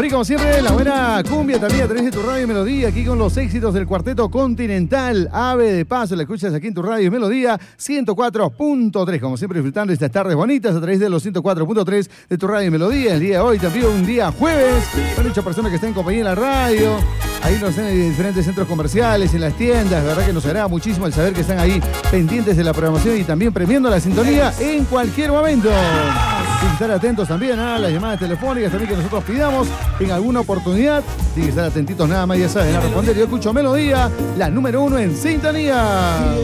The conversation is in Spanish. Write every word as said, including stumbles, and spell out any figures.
Bueno, y como siempre, la buena cumbia también a través de tu radio y Melodía, aquí con los éxitos del Cuarteto Continental. Ave de Paso, la escuchas aquí en tu radio y Melodía ciento cuatro punto tres. Como siempre, disfrutando estas tardes bonitas a través de los ciento cuatro punto tres de tu radio y Melodía. El día de hoy también un día jueves. Hay muchas personas que están en compañía en la radio. Ahí nos ven en diferentes centros comerciales, en las tiendas. La verdad que nos agrada muchísimo el saber que están ahí pendientes de la programación y también premiando la sintonía en cualquier momento. Tienen que estar atentos también a las llamadas telefónicas también que nosotros pidamos en alguna oportunidad. Tienen que estar atentitos nada más, ya saben, a responder. Yo escucho Melodía, la número uno en sintonía.